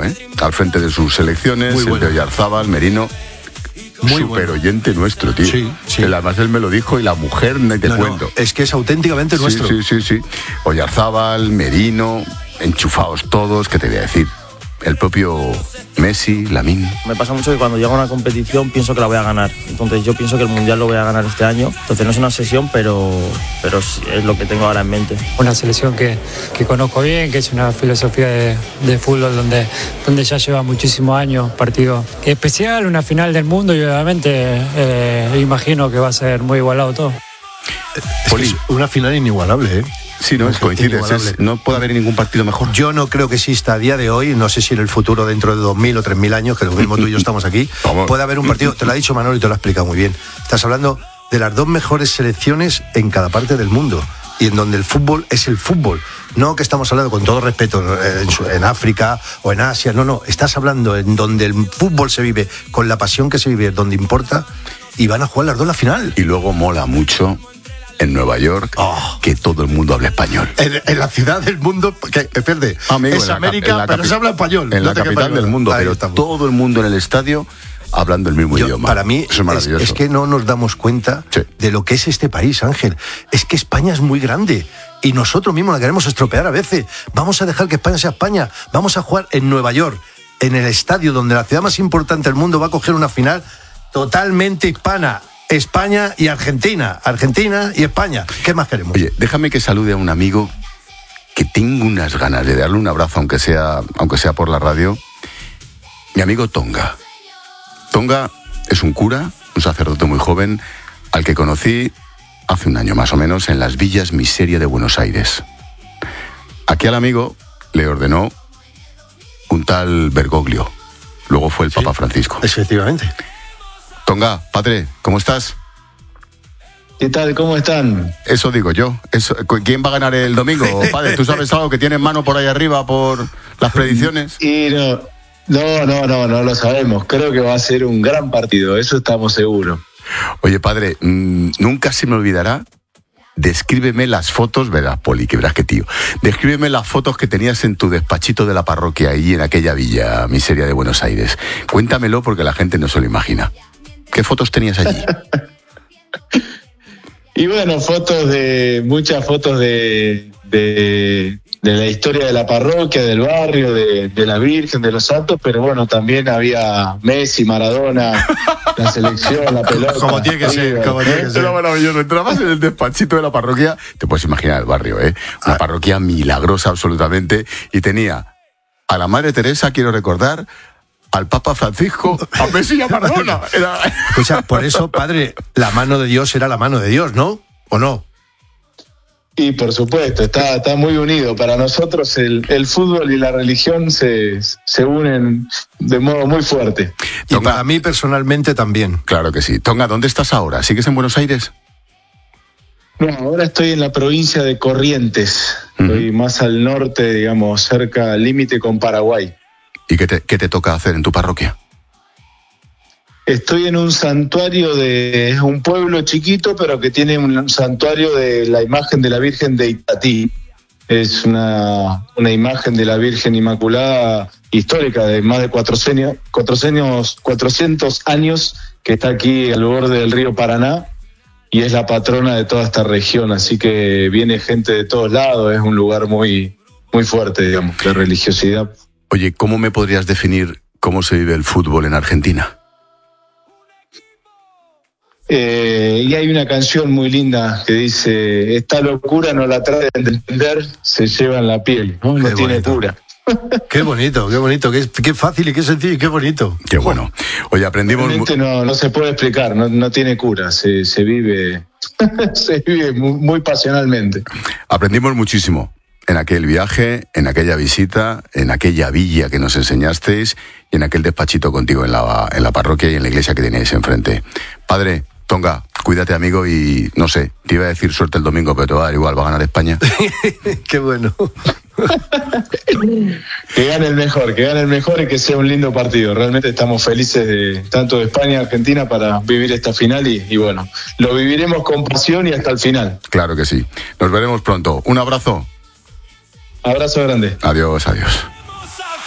al frente de sus selecciones, el de Oyarzábal, Merino. Muy súper oyente nuestro, tío. Sí. Además él me lo dijo y la mujer, no te cuento. Es que es auténticamente nuestro. Sí. Oyarzábal, Merino, enchufados todos, ¿qué te voy a decir? El propio Messi, Lamine. Me pasa mucho que cuando llego a una competición pienso que la voy a ganar. Entonces yo pienso que el Mundial lo voy a ganar este año. Entonces no es una obsesión, pero es lo que tengo ahora en mente. Una selección que conozco bien, que es una filosofía de fútbol donde ya lleva muchísimos años, partido especial, una final del mundo y obviamente imagino que va a ser muy igualado todo. Es una final inigualable, ¿eh? Sí, no, coincides, no puede haber ningún partido mejor. Yo no creo que exista a día de hoy, no sé si en el futuro dentro de 2000 o 3000 años, que lo mismo tú y yo estamos aquí, puede haber un partido, te lo ha dicho Manolo y te lo ha explicado muy bien. Estás hablando de las dos mejores selecciones en cada parte del mundo y en donde el fútbol es el fútbol. No que estamos hablando, con todo respeto, en África o en Asia, no, estás hablando en donde el fútbol se vive, con la pasión que se vive, donde importa, y van a jugar las dos la final. Y luego mola mucho en Nueva York, que todo el mundo habla español. En la ciudad del mundo, que pierde, es América, pero se habla español. En la capital del mundo, pero todo el mundo en el estadio hablando el mismo idioma. Para mí, eso es maravilloso. Es que no nos damos cuenta de lo que es este país, Ángel. Es que España es muy grande y nosotros mismos la queremos estropear a veces. Vamos a dejar que España sea España. Vamos a jugar en Nueva York, en el estadio donde la ciudad más importante del mundo va a coger una final totalmente hispana. España y Argentina y España. ¿Qué más queremos? Oye, déjame que salude a un amigo que tengo unas ganas de darle un abrazo, aunque sea por la radio. Mi amigo Tonga. Tonga es un cura, un sacerdote muy joven, al que conocí hace un año más o menos en las Villas Miseria de Buenos Aires. Aquí al amigo le ordenó un tal Bergoglio. Luego fue el Papa Francisco. Efectivamente. Tonga, padre, ¿cómo estás? ¿Qué tal? ¿Cómo están? Eso digo yo. ¿Quién va a ganar el domingo, padre? ¿Tú sabes algo que tiene en mano por ahí arriba por las predicciones? Y no lo sabemos. Creo que va a ser un gran partido, eso estamos seguros. Oye, padre, nunca se me olvidará. Descríbeme las fotos, verás, Poli, que verás que tío. Descríbeme las fotos que tenías en tu despachito de la parroquia ahí en aquella Villa Miseria de Buenos Aires. Cuéntamelo porque la gente no se lo imagina. ¿Qué fotos tenías allí? Y bueno, muchas fotos de la historia de la parroquia, del barrio, de la Virgen, de los santos, pero bueno, también había Messi, Maradona, la selección, la pelota. Como tiene que ser. Era maravilloso. Entrabas en el despachito de la parroquia, te puedes imaginar el barrio, una parroquia milagrosa absolutamente, y tenía a la Madre Teresa, quiero recordar, al Papa Francisco, a Messi y a Maradona. Escucha, por eso, padre, la mano de Dios era la mano de Dios, ¿no? ¿O no? Y por supuesto, está muy unido. Para nosotros el fútbol y la religión se unen de modo muy fuerte. Y para mí personalmente también. Claro que sí. Tonga, ¿dónde estás ahora? ¿Sigues en Buenos Aires? No, ahora estoy en la provincia de Corrientes. Estoy más al norte, digamos, cerca al límite con Paraguay. ¿Y qué te toca hacer en tu parroquia? Estoy en un santuario es un pueblo chiquito, pero que tiene un santuario de la imagen de la Virgen de Itatí. Es una imagen de la Virgen Inmaculada histórica de más de 400 años, que está aquí al borde del río Paraná y es la patrona de toda esta región. Así que viene gente de todos lados, es un lugar muy, muy fuerte, digamos, de religiosidad. Oye, ¿cómo me podrías definir cómo se vive el fútbol en Argentina? Y hay una canción muy linda que dice: esta locura no la traten de entender, se lleva en la piel, no tiene cura. Qué bonito, qué fácil y qué sencillo y qué bonito. Qué bueno. Oye, aprendimos... Realmente no se puede explicar, no tiene cura, se vive se vive muy pasionalmente. Aprendimos muchísimo en aquel viaje, en aquella visita, en aquella villa que nos enseñasteis y en aquel despachito contigo en la parroquia y en la iglesia que teníais enfrente. Padre, Tonga, cuídate, amigo, y no sé, te iba a decir suerte el domingo, pero te va a dar igual, va a ganar España. Qué bueno. Que gane el mejor y que sea un lindo partido. Realmente estamos felices tanto de España y Argentina para vivir esta final y bueno, lo viviremos con pasión y hasta el final. Claro que sí. Nos veremos pronto. Un abrazo. Abrazo grande. Adiós.